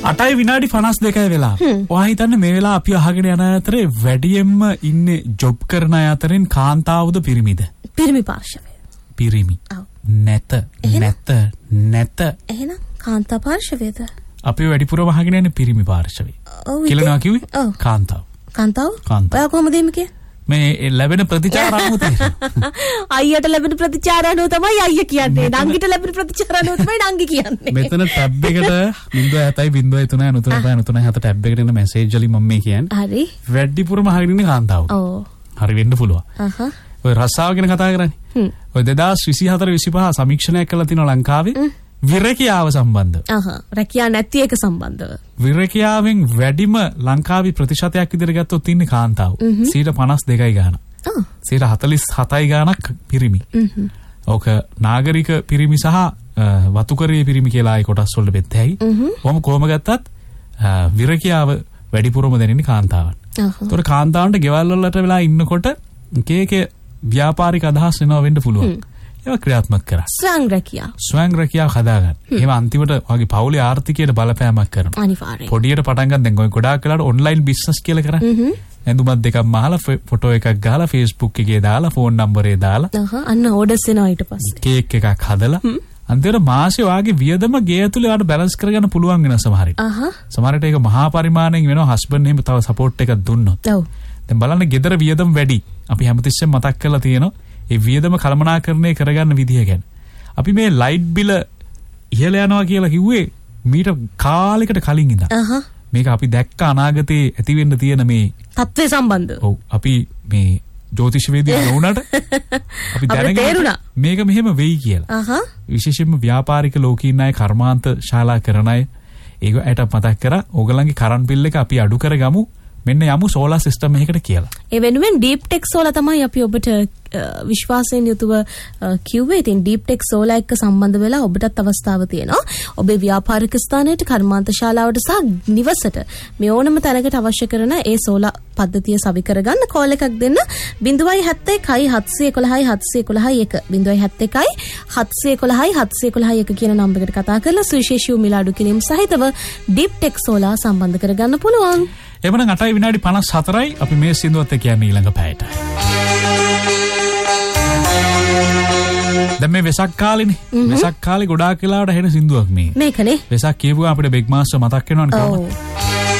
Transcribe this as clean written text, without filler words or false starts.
8යි විනාඩි 52යි වෙලා. ඔයා හිතන්නේ මේ වෙලාව අපි අහගෙන යන අතරේ වැඩියෙන්ම ඉන්නේ ජොබ් කරන අය අතරින් කාන්තාවුද පිරිමිද? පිරිමි පාර්ශවය. පිරිමි. නැත. එහෙනම් කාන්තා පාර්ශවයද? අපි වැඩිපුරම අහගෙන යන්නේ පිරිමි පාර්ශවය. කියලා නා කිව්වේ? කාන්තාව. ඔයා කොහොමද එන්නේ? මේ ලැබෙන ප්‍රතිචාර අනුව තියෙනවා. අයියට ලැබෙන ප්‍රතිචාර අනුව තමයි අයියා කියන්නේ. නංගිට ලැබෙන ප්‍රතිචාර අනුව තමයි නංගි කියන්නේ. මෙතන ටැබ් එකට 0.703.93.7 ටැබ් එකට එන මැසේජ් වලින් මම මේ කියන්නේ. හරි. වැඩිපුරම අහගෙන ඉන්නේ කාන්තාව. ඔව්. හරි වෙන්න පුළුවන්. ඔය රස්සාව ගැන කතා කරන්නේ. ඔය 2024-25 සමීක්ෂණයක් කළා තියෙනවා ලංකාවේ. විරකියාව සම්බන්ධව. රැකියාව නැති එක සම්බන්ධව. විරකියාවෙන් වැඩිම ලංකාවේ ප්‍රතිශතයක් විදිහට ගත්තොත් ඉන්නේ කාන්තාව. 52යි ගාන. 47යි ගානක් පිරිමි. ඕක නාගරික පිරිමි සහ වතුකරයේ පිරිමි කියලා ආයි කොටස් වලට බෙදෙයි. කොහොම ගත්තත් විරකියාව වැඩිපුරම දැනෙන්නේ කාන්තාවන්. ඒතකොට කාන්තාවන්ට ගෙවල් වලට වෙලා ඉන්නකොට එක ව්‍යාපාරික අදහස් එනවා වෙන්න පුළුවන්. ඒක ක්‍රියාත්මක කරා. ස්වයං රැකියාව හදාගන්න. එහෙම අන්තිමට වගේ පවුලේ ආර්ථිකයට බලපෑමක් කරනවා. අනිවාර්යයෙන්. පොඩියට පටන් ගන්න දැන් ගොඩාක් වෙලාවට ඔන්ලයින් බිස්නස් කියලා කරන්නේ. ඇඳුමක් දෙකක් මහලා ෆොටෝ එකක් ගහලා Facebook එකේ දාලා ෆෝන් නම්බරේ දාලා අන්න ඕඩර්ස් එනවා ඊට පස්සේ. කේක් එකක් හදලා අන්තිමට මාසේ වාගේ වියදම ගේ ඇතුලේ වාට බැලන්ස් කරගන්න පුළුවන් වෙන සමහර විට. සමහර විට ඒක මහා පරිමාණයෙන් වෙනවා හස්බන්ඩ් එහෙම තව සපෝට් එකක් දුන්නොත්. ඔව්. දැන් බලන්න ගෙදර වියදම වැඩි. අපි හැමතිස්සෙම මතක් කරලා තියෙනවා. ඒ වියදම කළමනාකරණය කරගන්න විදිය ගැන. අපි මේ ලයිට් බිල ඉහළ යනවා කියලා කිව්වේ මීට කාලයකට කලින් ඉඳන්. මේක අපි දැක්ක අනාගතේ ඇති වෙන්න තියෙන මේ තත්ත්වය සම්බන්ධව. ඔව් අපි මේ ජ්‍යොතිෂවේදියා වුණාට අපි දැනගන්න මේක මෙහෙම වෙයි කියලා. විශේෂයෙන්ම ව්‍යාපාරික ලෝකේ ඉන්න අය කර්මාන්ත ශාලා කරන අය ඒකට මතක් කරා ඕගලන්ගේ කරන්ට් බිල් එක අපි අඩු කරගමු. මෙන්න යමු සෝලාර් සිස්ටම් එකකට කියලා. ඒ වෙනුවෙන් ඩීප් ටෙක් සෝලාර් තමයි අපි ඔබට විශ්වාසයෙන් යුතුව කිව්වේ. ඉතින් ඩීප් ටෙක් සෝලාර් එක්ක සම්බන්ධ වෙලා ඔබටත් අවස්ථාව තියෙනවා. ඔබේ ව්‍යාපාරික ස්ථානයට, කර්මාන්ත ශාලාවට සහ නිවසට මේ ඕනම තැනකට අවශ්‍ය කරන ඒ සෝලාර් පද්ධතිය සවි කරගන්න කෝල් එකක් දෙන්න 0.71 කියන නම්බරයකට කතා කරලා සුවිශේෂී මිල අඩු කිරීම සහිතව ඩීප් ටෙක් සෝලාර් සම්බන්ධ කරගන්න පුළුවන්. එවනම් 8යි විනාඩි 54යි අපි මේ සින්දුවත් එක්ක යන්නේ ඊළඟ පැයට. දැන් මේ වෙසක් කාලේනේ. වෙසක් කාලේ ගොඩාක් වෙලාවට හෙන සින්දුවක් මේ. මේකනේ. වෙසක් කියපුවා අපිට බිග් මාස්ටර් මතක් වෙනවනේ කොහොමද?